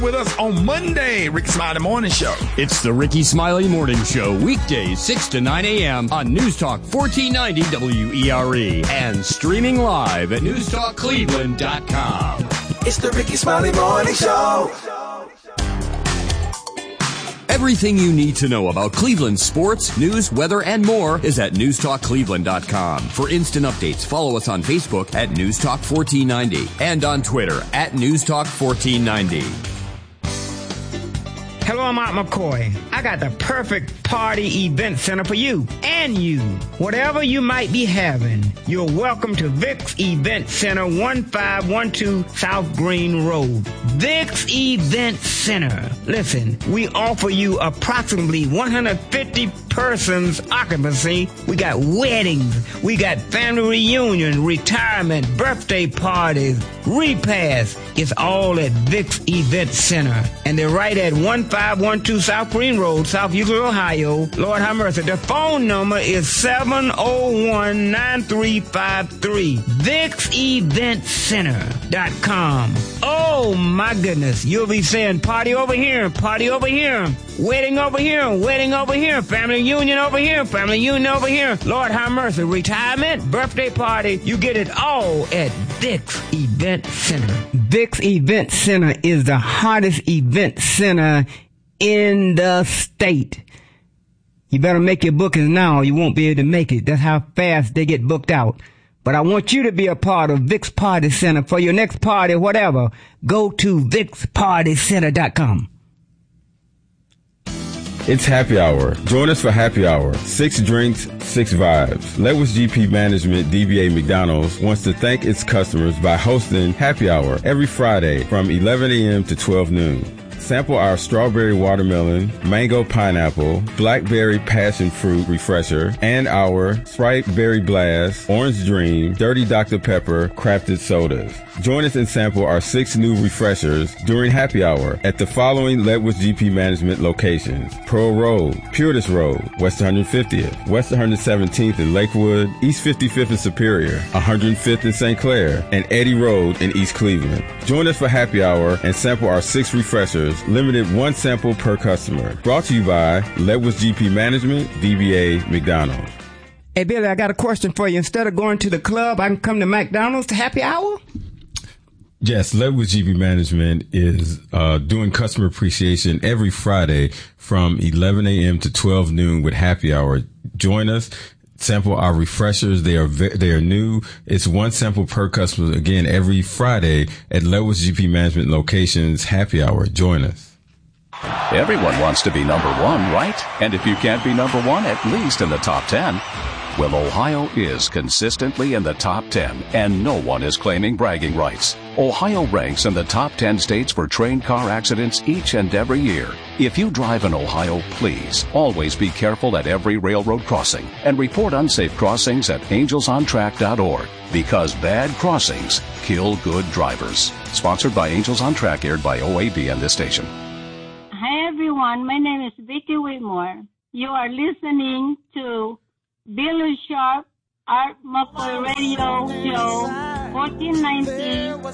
with us on Monday, Ricky Smiley Morning Show. It's the Ricky Smiley Morning Show, weekdays 6 to 9 a.m. on News Talk 1490 WERE and streaming live at newstalkcleveland.com. It's the Ricky Smiley Morning Show. Everything you need to know about Cleveland sports, news, weather, and more is at newstalkcleveland.com. For instant updates, follow us on Facebook at newstalk1490 and on Twitter at newstalk1490. Hello, I'm Art McCoy. I got the perfect party event center for you and you. Whatever you might be having, you're welcome to Vic's Event Center, 1512 South Green Road. Vic's Event Center. Listen, we offer you approximately 150 persons occupancy. We got weddings. We got family reunion, retirement, birthday parties, repasts. It's all at Vic's Event Center. And they're right at 1512 South Green Road, South Euclid, Ohio. Lord have mercy. The phone number is 701-9353. VixEventCenter.com. Oh, my goodness. You'll be saying party over here, party over here, wedding over here, wedding over here, family reunion over here, family reunion over here. Lord have mercy. Retirement, birthday party. You get it all at Vic's Event Center. Vic's Event Center is the hottest event center in the state. You better make your bookings now or you won't be able to make it. That's how fast they get booked out. But I want you to be a part of Vic's Party Center. For your next party, whatever, go to VixPartyCenter.com. It's happy hour. Join us for happy hour. 6 drinks, 6 vibes. Letwitz GP Management DBA McDonald's wants to thank its customers by hosting happy hour every Friday from 11 a.m. to 12 noon. Sample our strawberry watermelon, mango pineapple, blackberry passion fruit refresher, and our Sprite Berry Blast, Orange Dream, Dirty Dr. Pepper crafted sodas. Join us and sample our 6 new refreshers during happy hour at the following Letwitz GP Management locations: Pearl Road, Purtis Road, West 150th, West 117th in Lakewood, East 55th in Superior, 105th in St. Clair, and Eddy Road in East Cleveland. Join us for happy hour and sample our 6 refreshers, limited 1 sample per customer. Brought to you by Letwitz GP Management, DBA McDonald's. Hey, Billy, I got a question for you. Instead of going to the club, I can come to McDonald's to happy hour? Yes, Letwitz GP Management is doing customer appreciation every Friday from 11 a.m. to 12 noon with happy hour. Join us. Sample our refreshers. They are new. It's 1 sample per customer. Again, every Friday at Letwitz GP Management locations. Happy hour. Join us. Everyone wants to be number 1, right? And if you can't be number 1, at least in the top 10. Well, Ohio is consistently in the top 10, and no one is claiming bragging rights. Ohio ranks in the top 10 states for train car accidents each and every year. If you drive in Ohio, please always be careful at every railroad crossing and report unsafe crossings at angelsontrack.org, because bad crossings kill good drivers. Sponsored by Angels on Track, aired by OAB and this station. Hi, everyone. My name is Vicky Whitmore. You are listening to Billy Sharp, Art McCoy Radio Show, 1490